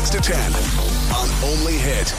6 to 10 on Only Hit.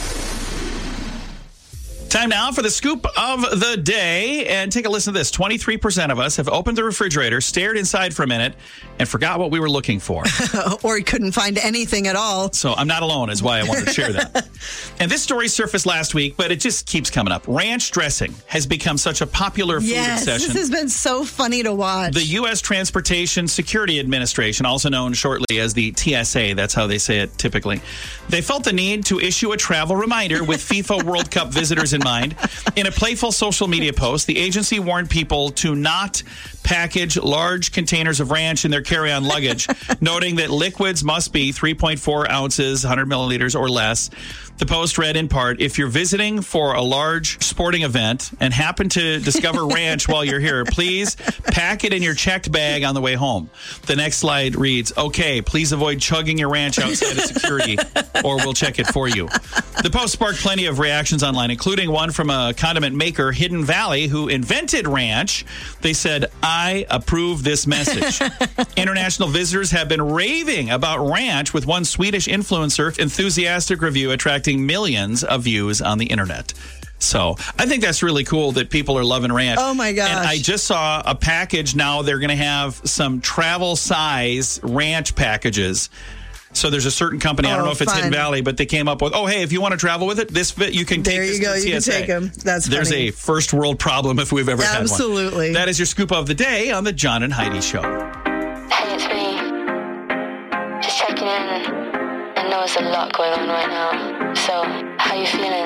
Time now for the scoop of the day. And take a listen to this. 23% of us have opened the refrigerator, stared inside for a minute, and forgot what we were looking for. Or couldn't find anything at all. So I'm not alone is why I wanted to share that. And this story surfaced last week, but it just keeps coming up. Ranch dressing has become such a popular food obsession. This has been so funny to watch. The U.S. Transportation Security Administration, also known shortly as the TSA, that's how they say it typically, they felt the need to issue a travel reminder with FIFA World Cup visitors in mind. In a playful social media post, the agency warned people to not package large containers of ranch in their carry-on luggage, noting that liquids must be 3.4 ounces, 100 milliliters or less. The post read in part, if you're visiting for a large sporting event and happen to discover ranch while you're here, please pack it in your checked bag on the way home. The next slide reads, okay, please avoid chugging your ranch outside of security or we'll check it for you. The post sparked plenty of reactions online, including one from a condiment maker, Hidden Valley, who invented ranch. They said, I approve this message. International visitors have been raving about ranch, with one Swedish influencer enthusiastic review attracting millions of views on the internet. So I think that's really cool that people are loving ranch. Oh, my gosh. And I just saw a package now. They're going to have some travel size ranch packages. So there's a certain company, I don't know if it's Hidden Valley, but they came up with, oh, hey, if you want to travel with it, this fit, you can take this to the TSA. There you go, you can take them. That's There's funny. a first world problem if we've ever had one. Absolutely. That is your scoop of the day on the John and Heidi Show. Hey, it's me. Just checking in. I know there's a lot going on right now. So, how you feeling?